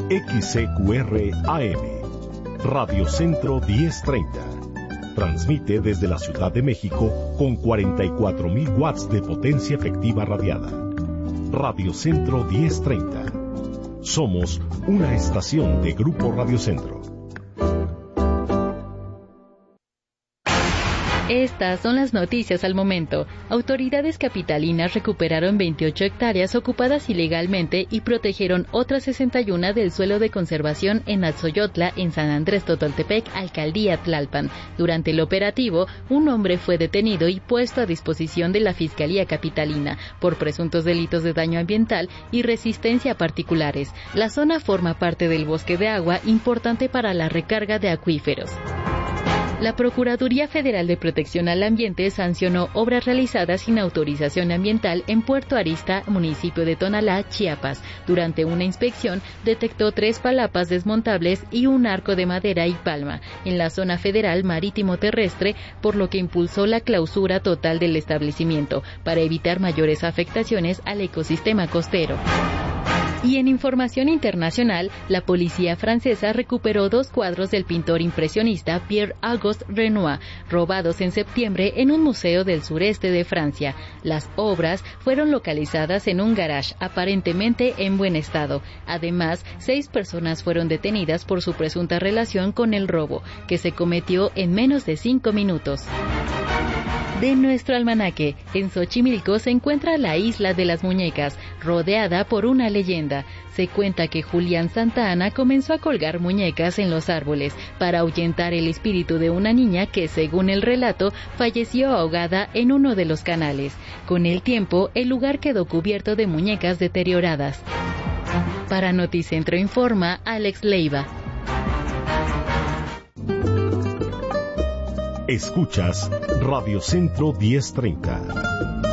XCQR AM, Radio Centro 1030. Transmite desde la Ciudad de México con 44.000 watts de potencia efectiva radiada. Radio Centro 1030. Somos una estación de Grupo Radio Centro. Estas son las noticias al momento. Autoridades capitalinas recuperaron 28 hectáreas ocupadas ilegalmente y protegieron otras 61 del suelo de conservación en Atzoyotla, en San Andrés Totoltepec, Alcaldía Tlalpan. Durante el operativo, un hombre fue detenido y puesto a disposición de la Fiscalía Capitalina por presuntos delitos de daño ambiental y resistencia a particulares. La zona forma parte del bosque de agua importante para la recarga de acuíferos. La Procuraduría Federal de Protección al Ambiente sancionó obras realizadas sin autorización ambiental en Puerto Arista, municipio de Tonalá, Chiapas. Durante una inspección, detectó 3 palapas desmontables y un arco de madera y palma en la zona federal marítimo terrestre, por lo que impulsó la clausura total del establecimiento para evitar mayores afectaciones al ecosistema costero. Y en información internacional, la policía francesa recuperó 2 cuadros del pintor impresionista Pierre-Auguste Renoir, robados en septiembre en un museo del sureste de Francia. Las obras fueron localizadas en un garage, aparentemente en buen estado. Además, 6 personas fueron detenidas por su presunta relación con el robo, que se cometió en menos de 5 minutos. De nuestro almanaque, en Xochimilco se encuentra la Isla de las Muñecas, rodeada por una leyenda. Se cuenta que Julián Santa Anna comenzó a colgar muñecas en los árboles para ahuyentar el espíritu de una niña que, según el relato, falleció ahogada en uno de los canales. Con el tiempo, el lugar quedó cubierto de muñecas deterioradas. Para Noticentro informa Alex Leiva. Escuchas Radio Centro 1030.